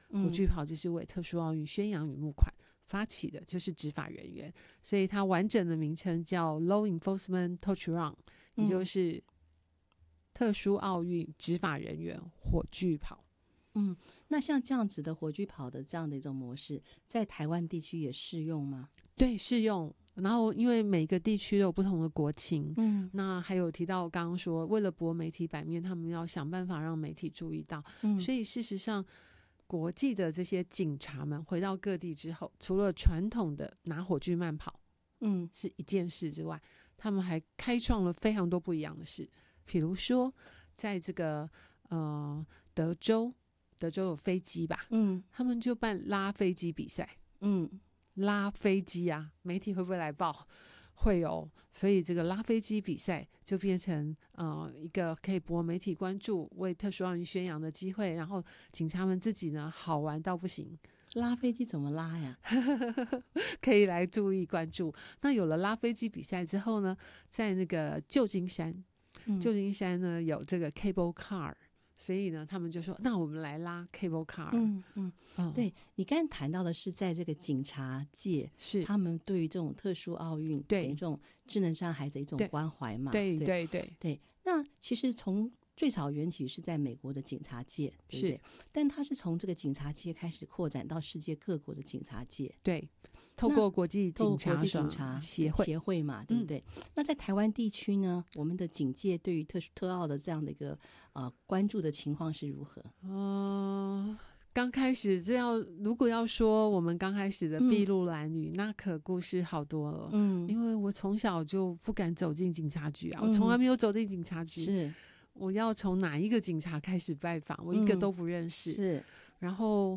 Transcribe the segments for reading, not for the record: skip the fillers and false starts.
火炬跑就是为特殊奥运宣扬与募款发起的，就是执法人员，所以它完整的名称叫 Law Enforcement Torch Run，也就是特殊奥运执法人员火炬跑。 那像这样子的火炬跑的这样的一种模式，在台湾地区也适用吗？ 对，适用。然后因为每个地区都有不同的国情，那还有提到刚刚说为了博媒体版面，他们要想办法让媒体注意到，所以事实上国际的这些警察们回到各地之后，除了传统的拿火炬慢跑是一件事之外，他们还开创了非常多不一样的事。比如说在这个德州有飞机吧，他们就办拉飞机比赛，拉飞机啊，媒体会不会来报？会有，所以这个拉飞机比赛就变成一个可以博媒体关注、为特殊奥运宣扬的机会。然后警察们自己呢，好玩到不行。 拉飞机怎么拉呀？ 可以来注意关注。那有了拉飞机比赛之后呢，在那个旧金山呢有这个 cable car。所以呢，他们就说：“那我们来拉 cable car。” 对，你刚才谈到的是在这个警察界， 是他们对于这种特殊奥运，对这种智能障孩子的一种关怀嘛？ 对。 那其实从最早缘起是在美国的警察界，对不对？但它是从这个警察界开始扩展到世界各国的警察界， 对，透过国际警察协会嘛，对不对？那在台湾地区呢，我们的警界对于特奥的这样的一个关注的情况是如何？ 刚开始如果要说我们刚开始的筚路蓝缕，那可故事好多了。因为我从小就不敢走进警察局啊，我从来没有走进警察局。 是。 我要从哪一个警察开始拜访？我一个都不认识。 是。 然后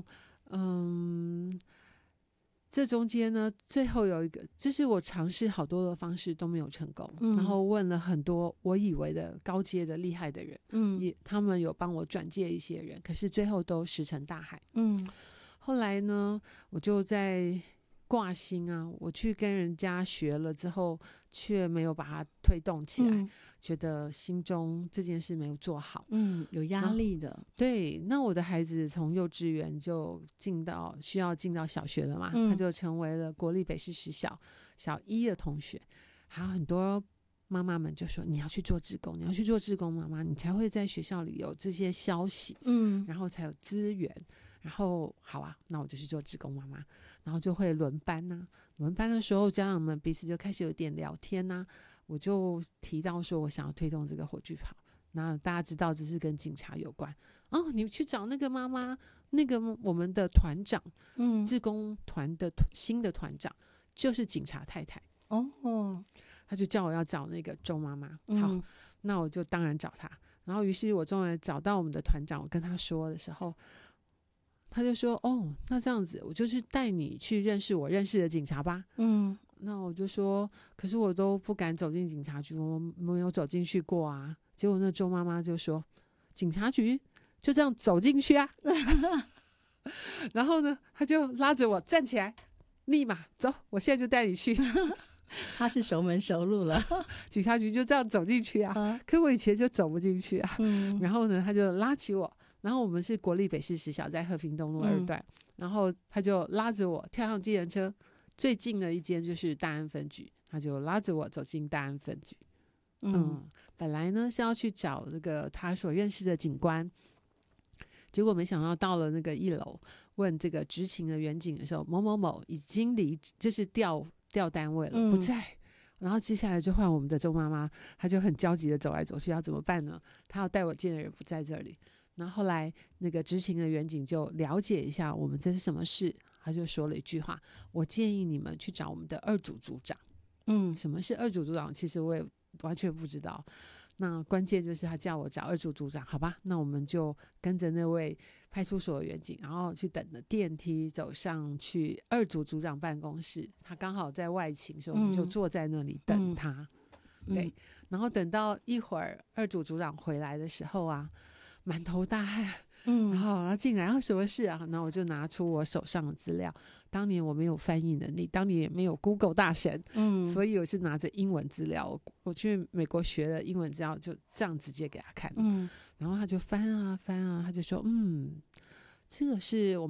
这中间呢，最后有一个就是我尝试好多的方式都没有成功，然后问了很多我以为的高阶的厉害的人，他们有帮我转介一些人，可是最后都石沉大海。后来呢，我就在挂心啊，我去跟人家学了之后，却没有把它推动起来，觉得心中这件事没有做好， 有压力的。 对，那我的孩子从幼稚园就需要进到小学了嘛，他就成为了国立北市实小小一的同学，还有很多妈妈们就说你要去做志工，妈妈，你才会在学校里有这些消息，然后才有资源。然后好啊，那我就去做志工妈妈，然后就会轮班啊。轮班的时候，家长们彼此就开始有点聊天啊。我就提到说我想要推动这个火炬跑，那大家知道这是跟警察有关你去找那个妈妈，那个我们的团长，志工团的新的团长就是警察太太他就叫我要找那个周妈妈。好，那我就当然找他。然后于是我终于找到我们的团长，我跟他说的时候，他就说那这样子我就去带你去认识我认识的警察吧。那我就说可是我都不敢走进警察局，我没有走进去过啊。结果那周妈妈就说警察局就这样走进去啊然后呢他就拉着我站起来，立马走，我现在就带你去他是熟门熟路了警察局就这样走进去啊可我以前就走不进去啊然后呢他就拉起我，然后我们是国立北市实小在和平东路2段然后他就拉着我跳上计程车，最近的一间就是大安分局，他就拉着我走进大安分局。本来呢是要去找那个他所认识的警官，结果没想到到了那个1楼问这个执勤的员警的时候，某某某已经就是调单位了，不在。然后接下来就换我们的周妈妈，她就很焦急的走来走去，要怎么办呢？她要带我见的人不在这里。然后后来那个执勤的员警就了解一下我们这是什么事，他就说了一句话：我建议你们去找我们的2组组长。什么是2组组长？其实我也完全不知道。那关键就是他叫我找2组组长，好吧，那我们就跟着那位派出所的员警，然后去等了电梯走上去2组组长办公室，他刚好在外勤，所以我们就坐在那里等他。对，然后等到一会儿2组组长回来的时候啊，满头大汗，然后他进来，然后什么事啊？然后我就拿出我手上的资料。当年我没有翻译能力，当年也没有 Google 大神，所以我是拿着英文资料。我去美国学的英文资料，就这样直接给他看。然后他就翻啊翻啊，他就说，这个是我们